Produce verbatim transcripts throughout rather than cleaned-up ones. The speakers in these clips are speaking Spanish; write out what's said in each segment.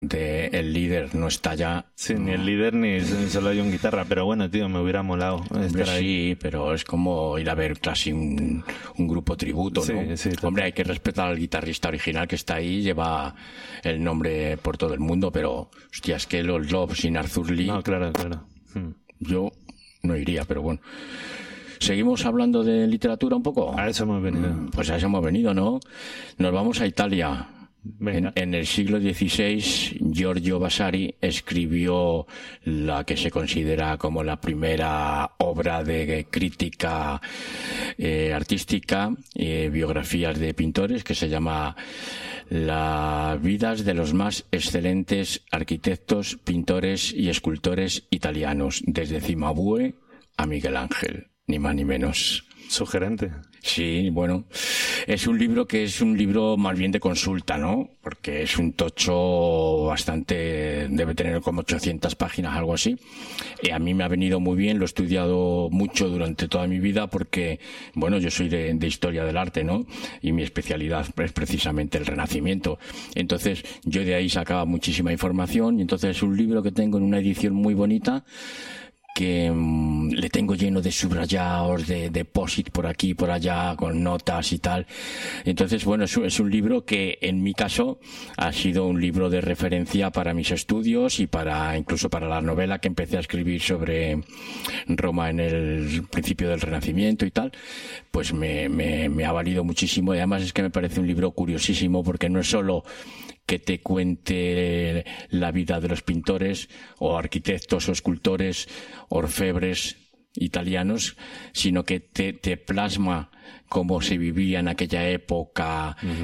de el líder no está ya. Sí, ni el líder ni solo hay un guitarra, pero bueno, tío, me hubiera molado estar Hombre, ahí. sí, pero es como ir a ver casi un, un grupo tributo, Sí, ¿no? sí, total. Hombre, hay que respetar al guitarrista original que está ahí, lleva el nombre por todo el mundo, pero hostia, es que los Love sin Arthur Lee, No, claro, claro. Hmm. yo no iría, pero bueno. ¿Seguimos hablando de literatura un poco? A eso hemos venido. Pues a eso hemos venido, ¿no? Nos vamos a Italia. Venga. En, en el siglo dieciséis, Giorgio Vasari escribió la que se considera como la primera obra de crítica eh, artística, eh, biografías de pintores, que se llama Las vidas de los más excelentes arquitectos, pintores y escultores italianos, desde Cimabue a Miguel Ángel, ni más ni menos. Sugerente. Sí, bueno, es un libro que es un libro más bien de consulta, ¿no? Porque es un tocho bastante, debe tener como ochocientas páginas, algo así. Y a mí me ha venido muy bien, lo he estudiado mucho durante toda mi vida porque, bueno, yo soy de, de historia del arte, ¿no? Y mi especialidad es precisamente el Renacimiento. Entonces, yo de ahí sacaba muchísima información y entonces es un libro que tengo en una edición muy bonita, que mmm, le tengo lleno de subrayados, de depósit por aquí, por allá, con notas y tal. Entonces, bueno, es un, es un libro que en mi caso ha sido un libro de referencia para mis estudios y para incluso para la novela que empecé a escribir sobre Roma en el principio del Renacimiento y tal. Pues me, me, me ha valido muchísimo y además es que me parece un libro curiosísimo porque no es solo que te cuente la vida de los pintores o arquitectos o escultores, orfebres italianos, sino que te, te plasma cómo se vivía en aquella época, uh-huh.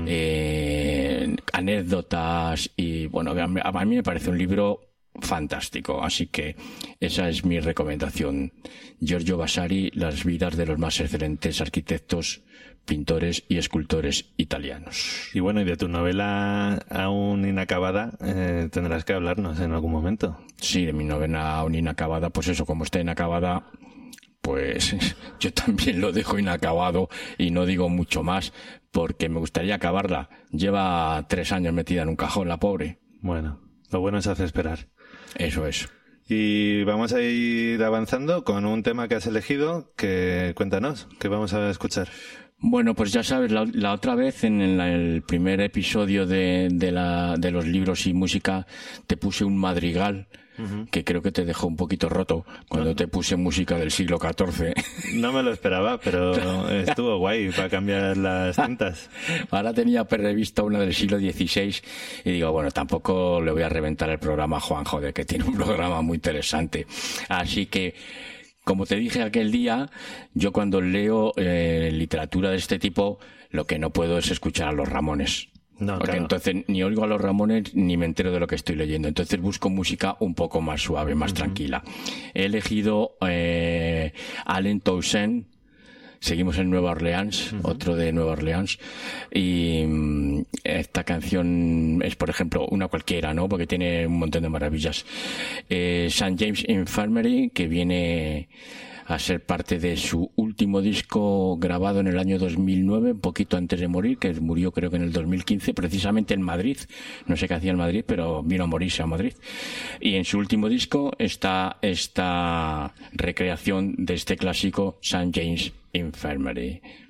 eh, anécdotas y bueno, a mí, a mí me parece un libro fantástico, así que esa es mi recomendación. Giorgio Vasari, Las vidas de los más excelentes arquitectos, pintores y escultores italianos. Y bueno, y de tu novela aún inacabada, eh, tendrás que hablarnos en algún momento. Sí, de mi novela aún inacabada, pues eso, como está inacabada, pues yo también lo dejo inacabado y no digo mucho más, porque me gustaría acabarla. Lleva tres años metida en un cajón, la pobre. Bueno, lo bueno se hace esperar. Eso es. Y vamos a ir avanzando con un tema que has elegido, que cuéntanos, que vamos a escuchar. Bueno, pues ya sabes, la, la otra vez en el, el primer episodio de, de, la, de los libros y música te puse un madrigal, uh-huh. que creo que te dejó un poquito roto cuando no. te puse música del siglo catorce. No me lo esperaba, pero estuvo guay para cambiar las tintas. Ahora tenía prevista una del siglo dieciséis y digo, bueno, tampoco le voy a reventar el programa a Juanjo, de que tiene un programa muy interesante. Así que, como te dije aquel día, yo cuando leo eh, literatura de este tipo, lo que no puedo es escuchar a los Ramones. No, Porque claro. entonces ni oigo a los Ramones ni me entero de lo que estoy leyendo. Entonces busco música un poco más suave, más uh-huh. tranquila. He elegido eh, Allen Toussaint. Seguimos en Nueva Orleans, uh-huh. otro de Nueva Orleans, y um, esta canción es, por ejemplo, una cualquiera, ¿no? Porque tiene un montón de maravillas. Eh, Saint James Infirmary, que viene a ser parte de su último disco grabado en el año dos mil nueve, un poquito antes de morir, que murió creo que en el dos mil quince, precisamente en Madrid. No sé qué hacía en Madrid, pero vino a morirse a Madrid. Y en su último disco está esta recreación de este clásico Saint James Infirmary.